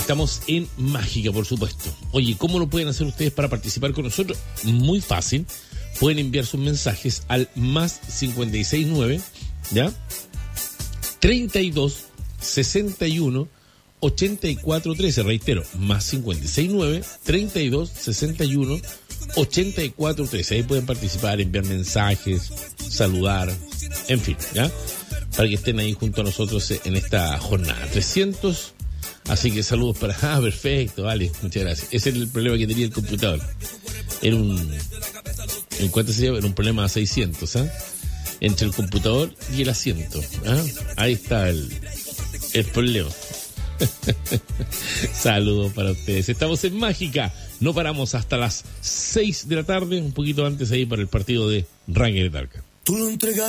Estamos en Mágica, por supuesto. Oye, ¿cómo lo pueden hacer ustedes para participar con nosotros? Muy fácil. Pueden enviar sus mensajes al más 569, ¿ya? 32 61 84 13. Reitero, más 569 32 61 84 13. Ahí pueden participar, enviar mensajes, saludar, en fin, ¿ya? Para que estén ahí junto a nosotros en esta jornada. 300. Así que saludos para... Ah, perfecto, vale, muchas gracias. Ese es el problema que tenía el computador. Era ¿en cuánto sería? Era un problema a 600, ¿ah? Entre el computador y el asiento, ¿ah? Ahí está el problema. Saludos para ustedes. Estamos en Mágica. No paramos hasta las 6 de la tarde, un poquito antes ahí para el partido de Ranger de Talca. Tú lo entregas.